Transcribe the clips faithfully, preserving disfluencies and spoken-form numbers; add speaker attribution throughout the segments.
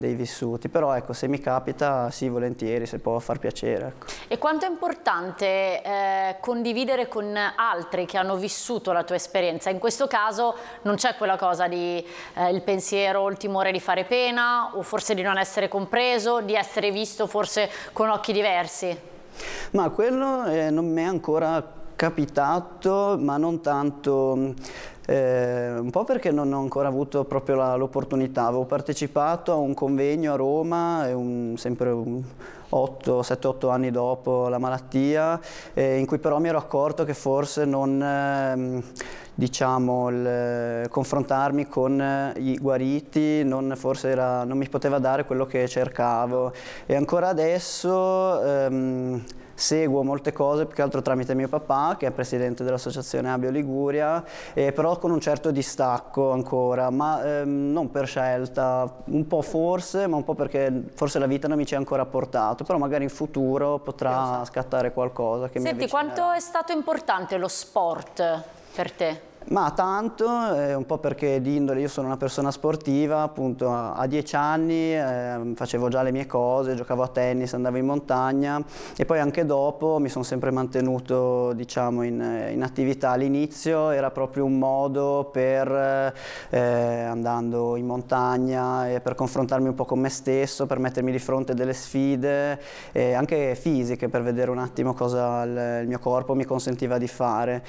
Speaker 1: dei vissuti, però ecco, se mi capita sì, volentieri, se può far piacere, ecco.
Speaker 2: E quanto è importante eh, condividere con altri che hanno vissuto la tua esperienza? In questo caso non c'è quella cosa di eh, il pensiero, il timore di fare pena, o forse di non essere compreso, di essere visto forse con occhi diversi?
Speaker 1: Ma quello eh, non mi è ancora capitato, ma non tanto, eh, un po' perché non ho ancora avuto proprio l'opportunità. Avevo partecipato a un convegno a Roma, un, sempre un sette otto anni dopo la malattia, eh, in cui però mi ero accorto che forse non, eh, diciamo, il, confrontarmi con i guariti non, forse era, non mi poteva dare quello che cercavo. E ancora adesso ehm, seguo molte cose, più che altro tramite mio papà, che è presidente dell'associazione Abio Liguria, eh, però con un certo distacco ancora, ma ehm, non per scelta, un po' forse, ma un po' perché forse la vita non mi ci ha ancora portato, però magari in futuro potrà scattare qualcosa che mi
Speaker 2: Senti,
Speaker 1: avvicinerà.
Speaker 2: quanto è stato importante lo sport per te?
Speaker 1: Ma tanto, eh, un po' perché di indole io sono una persona sportiva, appunto a, a dieci anni eh, facevo già le mie cose, giocavo a tennis, andavo in montagna e poi anche dopo mi sono sempre mantenuto, diciamo, in, in attività. All'inizio era proprio un modo per, eh, andando in montagna, e per confrontarmi un po' con me stesso, per mettermi di fronte delle sfide, eh, anche fisiche, per vedere un attimo cosa il, il mio corpo mi consentiva di fare.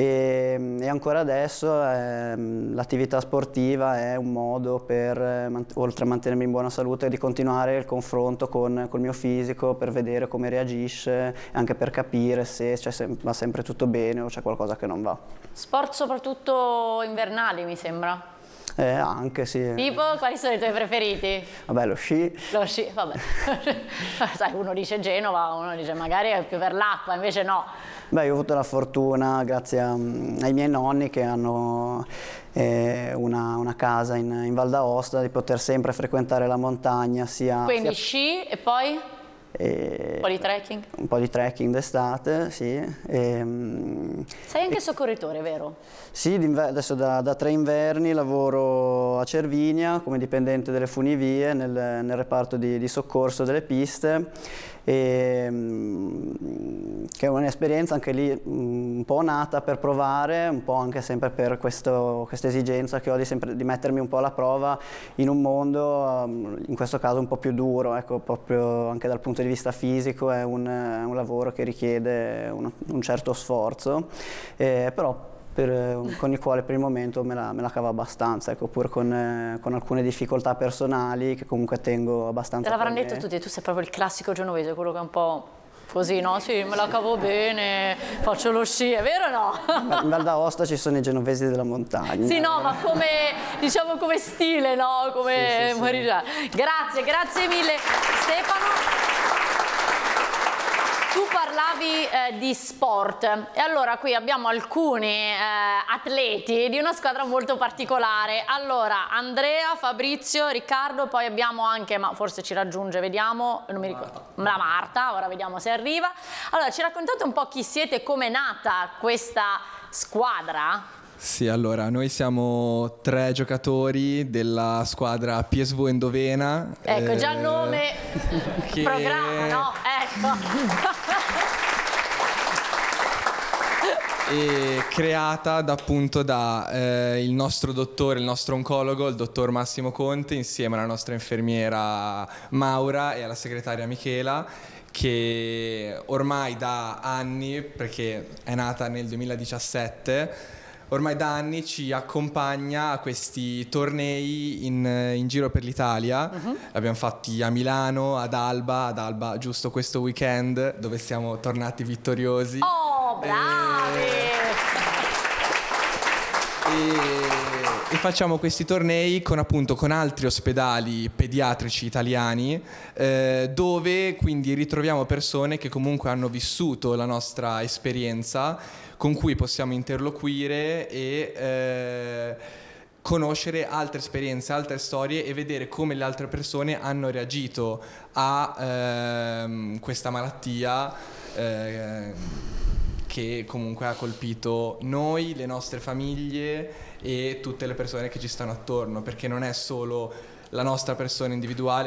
Speaker 1: E, e ancora adesso ehm, l'attività sportiva è un modo per, eh, oltre a mantenermi in buona salute, di continuare il confronto con col mio fisico, per vedere come reagisce, anche per capire se cioè, se va sempre tutto bene o c'è qualcosa che non va.
Speaker 2: Sport soprattutto invernali, mi sembra.
Speaker 1: Eh, anche sì.
Speaker 2: Tipo, quali sono i tuoi preferiti?
Speaker 1: Vabbè, lo sci.
Speaker 2: Lo sci, vabbè. Sai, uno dice Genova, uno dice magari è più per l'acqua, invece no.
Speaker 1: Beh, io ho avuto la fortuna, grazie a, ai miei nonni che hanno eh, una, una casa in, in Val d'Aosta, di poter sempre frequentare la montagna. Sia,
Speaker 2: Quindi
Speaker 1: sia...
Speaker 2: sci e poi?
Speaker 1: E...
Speaker 2: Un po' di trekking?
Speaker 1: Un po' di trekking d'estate, sì. E,
Speaker 2: Sei anche
Speaker 1: e...
Speaker 2: soccorritore, vero?
Speaker 1: Sì, adesso da, da tre inverni lavoro a Cervinia come dipendente delle funivie nel, nel reparto di, di soccorso delle piste, e, che è un'esperienza anche lì un po' nata per provare, un po' anche sempre per questa esigenza che ho di, sempre, di mettermi un po' alla prova in un mondo, in questo caso un po' più duro, ecco, proprio anche dal punto di vista fisico è un, è un lavoro che richiede un, un certo sforzo, eh, però Per, con il quale per il momento me la, me la cavo abbastanza, ecco, pur con, eh, con alcune difficoltà personali che comunque tengo abbastanza.
Speaker 2: Te l'avranno detto tutti, tu sei proprio il classico genovese, quello che è un po' così, no? Sì, me la cavo bene, faccio lo sci, è vero o no?
Speaker 1: In Val d'Aosta ci sono i genovesi della montagna.
Speaker 2: Sì, no, ma come, diciamo, come stile, no? Come
Speaker 1: sì, sì,
Speaker 2: sì. Grazie, grazie mille Stefano. Tu parlavi eh, di sport e allora qui abbiamo alcuni eh, atleti di una squadra molto particolare. Allora, Andrea, Fabrizio, Riccardo, poi abbiamo anche, ma forse ci raggiunge, vediamo, non mi ricordo, la Marta, ora vediamo se arriva. Allora, ci raccontate un po' chi siete e come è nata questa squadra?
Speaker 3: Sì, allora, noi siamo tre giocatori della squadra P S V Endovena.
Speaker 2: Ecco, eh, già il nome, che... programma, no? Ecco.
Speaker 3: E creata da, appunto da eh, il nostro dottore, il nostro oncologo, il dottor Massimo Conte, insieme alla nostra infermiera Maura e alla segretaria Michela, che ormai da anni, perché è nata nel duemiladiciassette, ormai da anni ci accompagna a questi tornei in, in giro per l'Italia. Uh-huh. Abbiamo fatti a Milano, ad Alba, ad Alba giusto questo weekend, dove siamo tornati vittoriosi.
Speaker 2: Oh, bravi!
Speaker 3: E, e facciamo questi tornei con, appunto, con altri ospedali pediatrici italiani, eh, dove quindi ritroviamo persone che comunque hanno vissuto la nostra esperienza, con cui possiamo interloquire e eh, conoscere altre esperienze, altre storie e vedere come le altre persone hanno reagito a eh, questa malattia eh, che comunque ha colpito noi, le nostre famiglie e tutte le persone che ci stanno attorno, perché non è solo la nostra persona individuale.